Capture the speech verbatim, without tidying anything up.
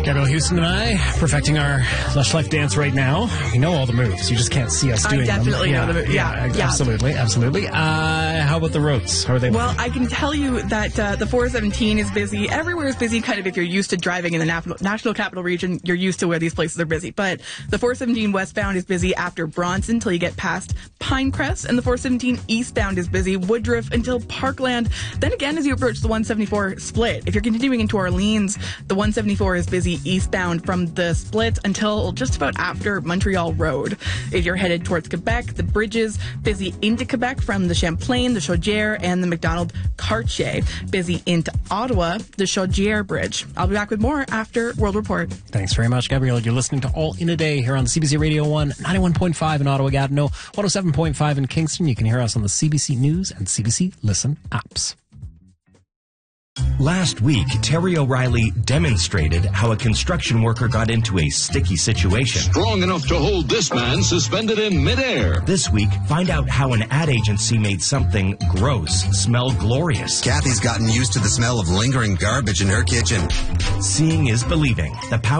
Gabrielle Houston and I perfecting our Lush Life dance right now. We know all the moves. You just can't see us doing I definitely them. know the moves. Yeah, yeah. Absolutely, absolutely. Uh, how about the roads? How are they? Well, I can tell you that uh, the four seventeen is busy. Everywhere is busy, kind of if you're used to driving in the National, National Capital Region, you're used to where these places are busy. But the four seventeen westbound is busy after Bronson until you get past Pinecrest, and the four seventeen eastbound is busy Woodruff until Parkland. Then again, as you approach the one seventy-four split, if you're continuing into Orleans, the one seventy-four is busy eastbound from the split until just about after Montreal Road. If you're headed towards Quebec, the bridges busy into Quebec from the Champlain, the Chaudière, and the Macdonald-Cartier. Busy into Ottawa, the Chaudière Bridge. I'll be back with more after World Report. Thanks very much, Gabrielle. You're listening to All in a Day here on C B C Radio one, ninety-one point five in Ottawa, Gatineau, one oh seven point five in Kingston. You can hear us on the C B C News and C B C Listen apps. Last week, Terry O'Reilly demonstrated how a construction worker got into a sticky situation. Strong enough to hold this man suspended in midair. This week, find out how an ad agency made something gross smell glorious. Kathy's gotten used to the smell of lingering garbage in her kitchen. Seeing is believing. The power